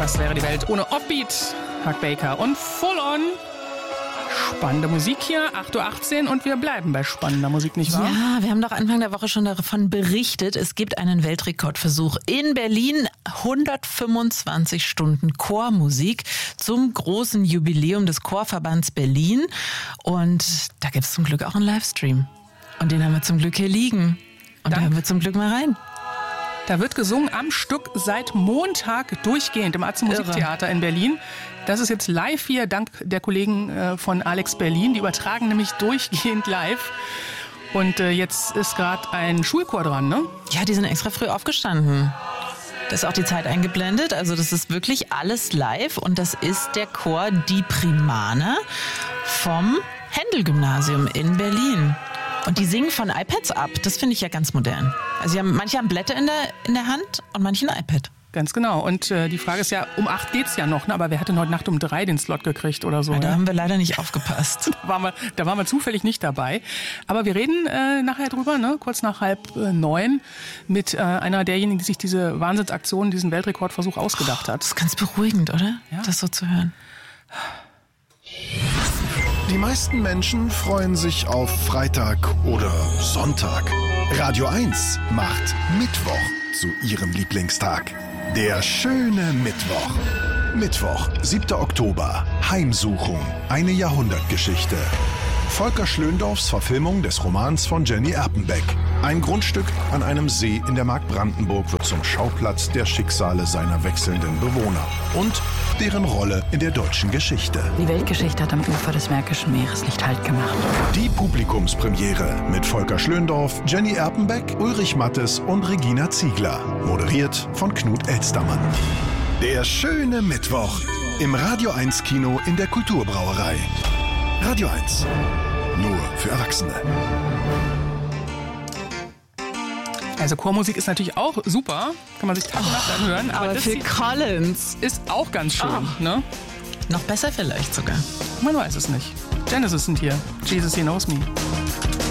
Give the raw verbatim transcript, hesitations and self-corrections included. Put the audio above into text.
Was wäre die Welt ohne Offbeat? Mark Baker und Full On. Spannende Musik hier, acht Uhr achtzehn und wir bleiben bei spannender Musik, nicht wahr? Ja, wir haben doch Anfang der Woche schon davon berichtet, es gibt einen Weltrekordversuch in Berlin, hundertfünfundzwanzig Stunden Chormusik zum großen Jubiläum des Chorverbands Berlin und da gibt es zum Glück auch einen Livestream und den haben wir zum Glück hier liegen und Dank. Da hören wir zum Glück mal rein. Da wird gesungen am Stück seit Montag durchgehend im Atze Musiktheater in Berlin. Das ist jetzt live hier, dank der Kollegen von Alex Berlin. Die übertragen nämlich durchgehend live. Und jetzt ist gerade ein Schulchor dran, ne? Ja, die sind extra früh aufgestanden. Da ist auch die Zeit eingeblendet. Also das ist wirklich alles live. Und das ist der Chor Die Primaner vom Händel-Gymnasium in Berlin. Und die singen von iPads ab. Das finde ich ja ganz modern. Also sie haben, manche haben Blätter in der, in der Hand und manche ein iPad. Ganz genau. Und äh, die Frage ist ja, um acht geht's ja noch, ne? Aber wer hat denn heute Nacht um drei den Slot gekriegt oder so? Ja, da ja? haben wir leider nicht aufgepasst. da, waren wir, da waren wir zufällig nicht dabei. Aber wir reden äh, nachher drüber, ne? Kurz nach halb äh, neun, mit äh, einer derjenigen, die sich diese Wahnsinnsaktion, diesen Weltrekordversuch ausgedacht hat. Das ist ganz beruhigend, oder? Ja. Das so zu hören. Die meisten Menschen freuen sich auf Freitag oder Sonntag. Radio eins macht Mittwoch zu ihrem Lieblingstag. Der schöne Mittwoch. Mittwoch, siebter Oktober. Heimsuchung. Eine Jahrhundertgeschichte. Volker Schlöndorffs Verfilmung des Romans von Jenny Erpenbeck. Ein Grundstück an einem See in der Mark Brandenburg wird zum Schauplatz der Schicksale seiner wechselnden Bewohner und deren Rolle in der deutschen Geschichte. Die Weltgeschichte hat am Ufer des Märkischen Meeres nicht Halt gemacht. Die Publikumspremiere mit Volker Schlöndorff, Jenny Erpenbeck, Ulrich Mattes und Regina Ziegler. Moderiert von Knut Elstermann. Der schöne Mittwoch im Radio eins Kino in der Kulturbrauerei. Radio eins. Nur für Erwachsene. Also Chormusik ist natürlich auch super. Kann man sich Tag und Nacht anhören. Aber, aber Phil Collins ist auch ganz schön. Oh. Ne? Noch besser vielleicht sogar. Man weiß es nicht. Genesis sind hier. Jesus, He Knows Me.